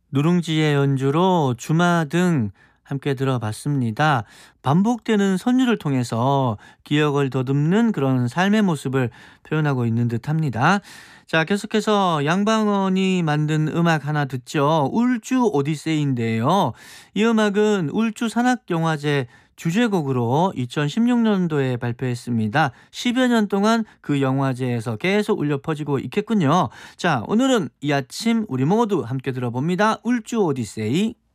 누룽지의 연주로 주마등 함께 들어봤습니다. 반복되는 선율을 통해서 기억을 더듬는 그런 삶의 모습을 표현하고 있는 듯합니다. 자, 계속해서 양방원이 만든 음악 하나 듣죠. 울주 오디세이인데요. 이 음악은 울주 산악영화제 주제곡으로 2016년도에 발표했습니다. 10여 년 동안 그 영화제에서 계속 울려 퍼지고 있겠군요. 자, 오늘은 이 아침 우리 모두 함께 들어봅니다. 울주 오디세이.